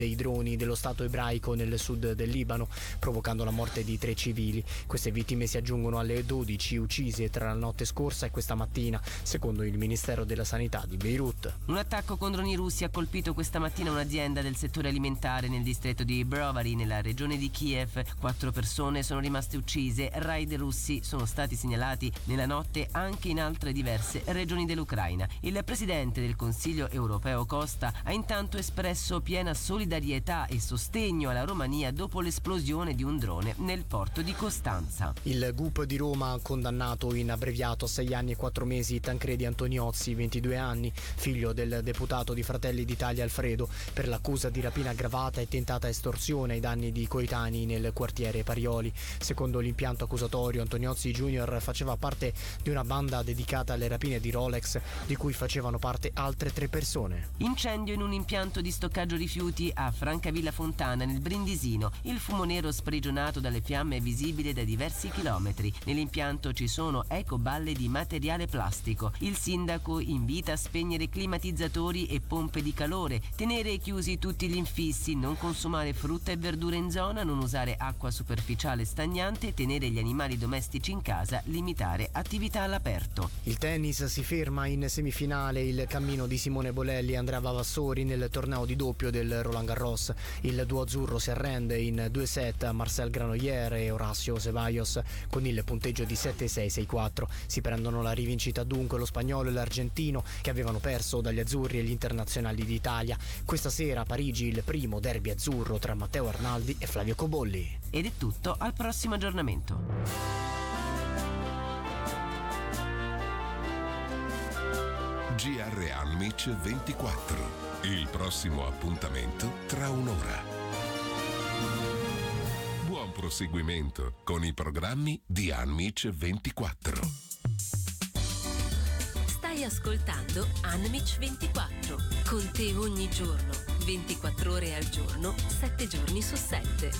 dei droni dello Stato ebraico nel sud del Libano, provocando la morte di 3 civili. Queste vittime si aggiungono alle 12 uccise tra la notte scorsa e questa mattina, secondo il Ministero della Sanità di Beirut. Un attacco con droni russi ha colpito questa mattina un'azienda del settore alimentare nel distretto di Brovary, nella regione di Kiev. 4 persone sono rimaste uccise. Raid russi sono stati segnalati nella notte anche in altre diverse regioni dell'Ucraina. Il presidente del Consiglio europeo Costa ha intanto espresso piena solidarietà e sostegno alla Romania dopo l'esplosione di un drone nel porto di Costanza. Il GUP di Roma ha condannato in abbreviato a 6 anni e 4 mesi Tancredi Antoniozzi, 22 anni, figlio del deputato di Fratelli d'Italia Alfredo, per l'accusa di rapina aggravata e tentata estorsione ai danni di coetanei nel quartiere Parioli. Secondo l'impianto accusatorio, Antoniozzi Junior faceva parte di una banda dedicata alle rapine di Rolex, di cui facevano parte altre 3 persone. Incendio in un impianto di stoccaggio rifiuti a Francavilla Fontana nel Brindisino. Il fumo nero sprigionato dalle fiamme è visibile da diversi chilometri. Nell'impianto ci sono ecoballe di materiale plastico. Il sindaco invita a spegnere climatizzatori e pompe di calore, tenere chiusi tutti gli infissi, non consumare frutta e verdura in zona, non usare acqua superficiale stagnante, tenere gli animali domestici in casa, limitare attività all'aperto. Il tennis si ferma in semifinale il cammino di Simone Bolelli e Andrea Vavassori nel torneo di doppio del Roland Garros. Il duo azzurro si arrende in 2 set a Marcel Granollers e Horacio Ceballos con il punteggio di 7-6-6-4. Si prendono la rivincita dunque lo spagnolo e l'argentino, che avevano perso dagli azzurri e gli internazionali d'Italia. Questa sera a Parigi il primo derby azzurro tra Matteo Arnaldi e Flavio Cobolli. Ed è tutto, al prossimo aggiornamento. GR Almich 24. Il prossimo appuntamento tra un'ora. Buon proseguimento con i programmi di Almich 24. Stai ascoltando Almich 24. Con te ogni giorno, 24 ore al giorno, 7 giorni su 7.